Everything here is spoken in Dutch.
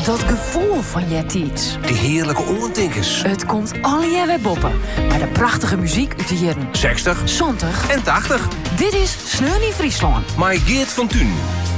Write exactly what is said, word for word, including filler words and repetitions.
Dat gevoel van Jettiets. Die heerlijke oorentinkers. Het komt alle weer boppen. Maar de prachtige muziek uit de jaren zestig zeventig en tachtig. Dit is Sneeuw in Friesland. Maar Geert van Thun.